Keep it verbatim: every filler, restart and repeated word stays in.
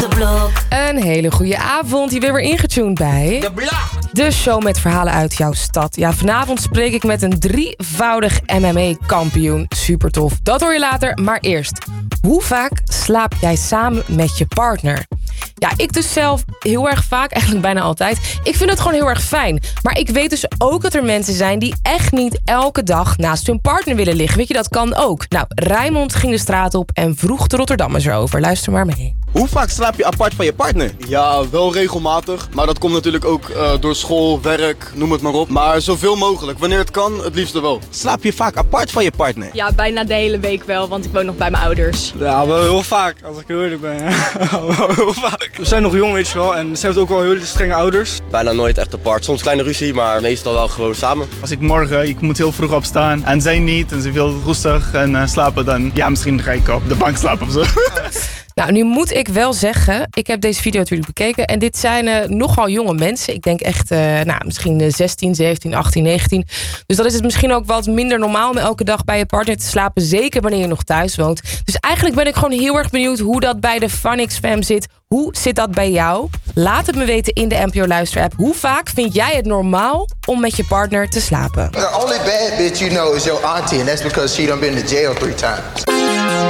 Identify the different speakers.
Speaker 1: De blok.
Speaker 2: Een hele goede avond. Je bent weer ingetuned bij
Speaker 3: De blok.
Speaker 2: de show met verhalen uit jouw stad. Ja, vanavond spreek ik met een drievoudig M M A-kampioen. Super tof. Dat hoor je later. Maar eerst, hoe vaak slaap jij samen met je partner? Ja, ik dus zelf heel erg vaak, eigenlijk bijna altijd. Ik vind het gewoon heel erg fijn. Maar ik weet dus ook dat er mensen zijn die echt niet elke dag naast hun partner willen liggen. Weet je, dat kan ook. Nou, Rijmond ging de straat op en vroeg de Rotterdammers erover. Luister maar mee.
Speaker 3: Hoe vaak slaap je apart van je partner? Ja, wel regelmatig. Maar dat komt natuurlijk ook uh, door school, werk, noem het maar op. Maar zoveel mogelijk. Wanneer het kan, het liefste wel. Slaap je vaak apart van je partner?
Speaker 4: Ja, bijna de hele week wel, want ik woon nog bij mijn ouders.
Speaker 5: Ja, wel heel vaak, als ik heel eerlijk ben. Wel heel vaak. We zijn nog jong, weet je wel, en ze hebben ook wel heel strenge ouders.
Speaker 6: Bijna nooit echt apart. Soms kleine ruzie, maar meestal wel gewoon samen.
Speaker 5: Als ik morgen, ik moet heel vroeg opstaan en zij niet en ze wil rustig en uh, slapen, dan ja, misschien ga ik op de bank slapen of zo.
Speaker 2: Nou, nu moet ik wel zeggen, ik heb deze video natuurlijk bekeken en dit zijn uh, nogal jonge mensen. Ik denk echt, uh, nou, misschien uh, zestien, zeventien, achttien, negentien. Dus dan is het misschien ook wat minder normaal om elke dag bij je partner te slapen. Zeker wanneer je nog thuis woont. Dus eigenlijk ben ik gewoon heel erg benieuwd hoe dat bij de Funix fam zit. Hoe zit dat bij jou? Laat het me weten in de N P O Luister app. Hoe vaak vind jij het normaal om met je partner te slapen?
Speaker 7: The only bad bitch you know is your auntie, and that's because she done been to jail three times.